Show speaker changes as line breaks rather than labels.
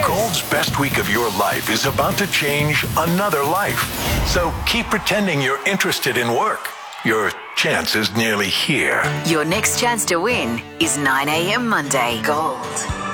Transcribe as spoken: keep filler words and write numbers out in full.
Gold's best week of your life is about to change another life. So keep pretending you're interested in work. Your chance is nearly here.
Your next chance to win is nine a.m. Monday. Gold.